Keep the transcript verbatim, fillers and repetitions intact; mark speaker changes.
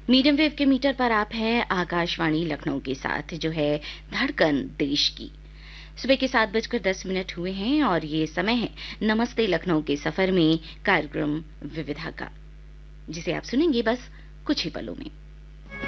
Speaker 1: Medium wave के metre पर आप हैं आकाशवाणी लखनऊ के साथ, जो है धड़कन देश की। सुबह के सात बजकर दस मिनट हुए हैं और ये समय है नमस्ते लखनऊ के सफर में कार्यक्रम विविधा का, जिसे आप सुनेंगे बस कुछ ही पलों में।